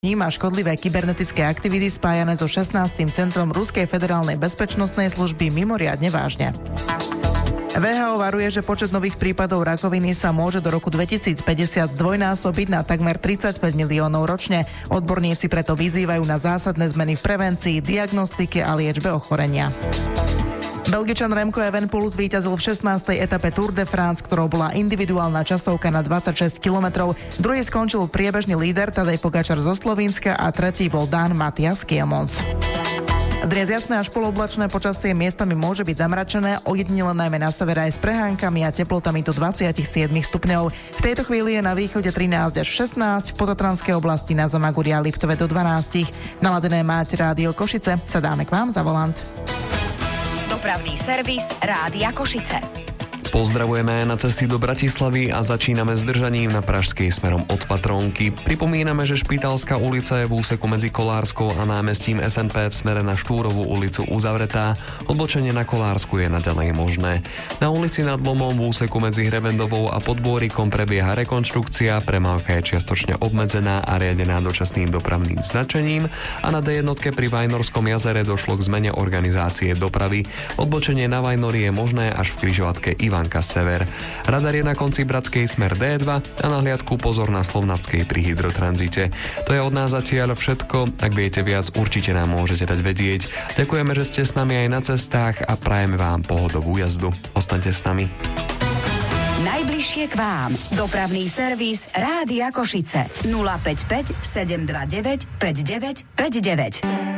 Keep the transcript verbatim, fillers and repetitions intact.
má škodlivé kybernetické aktivity spájané so šestnástym centrom Ruskej federálnej bezpečnostnej služby mimoriadne vážne. vé há ó varuje, že počet nových prípadov rakoviny sa môže do roku dvetisícpäťdesiat zdvojnásobiť na takmer tridsaťpäť miliónov ročne. Odborníci preto vyzývajú na zásadné zmeny v prevencii, diagnostike a liečbe ochorenia. Belgičan Remco Evenepoel zvíťazil v šestnástej etape Tour de France, ktorou bola individuálna časovka na dvadsaťšesť kilometrov. Druhý skončil priebežný líder Tadej Pogačar zo Slovinska a tretí bol Dán Matthias Kielmons. Dnes jasné až polooblačné počasie, miestami môže byť zamračené, ojedinele najmä na severe aj s prehánkami a teplotami do dvadsaťsedem stupňov. V tejto chvíli je na východe trinásť až šestnásť, v podtatranskej oblasti na Zamaguri a Liptove do dvanásť. Naladené máte Rádio Košice, sa dáme k vám za volant. Dopravný servis Rádia Košice. Pozdravujeme na cesty do Bratislavy a začíname s držaním na Pražskej smerom od Patrónky. Pripomíname, že Špitálska ulica je v úseku medzi Kolárskou a námestím es en pé v smere na Štúrovú ulicu uzavretá. Odbočenie na Kolársku je naďalej možné. Na ulici Nad Lomom v úseku medzi Hrebendovou a Podbôrikom prebieha rekonštrukcia, premávka je čiastočne obmedzená a riadená dočasným dopravným značením a na dé jedna pri Vajnorskom jazere došlo k zmene organizácie dopravy. Odbočenie na Vajnori je možné až v križovatke Ivan Sever. Radar je na konci Bratskej smer dé dva a na hliadku pozor na Slovnavskej pri hydrotranzite. To je od nás zatiaľ všetko. Ak viete viac, určite nám môžete dať vedieť. Ďakujeme, že ste s nami aj na cestách a prajeme vám pohodovú jazdu. Ostaňte s nami. Najbližšie k vám. Dopravný servis Rádia Košice. nula päť päť sedem dva deväť päť deväť päť deväť.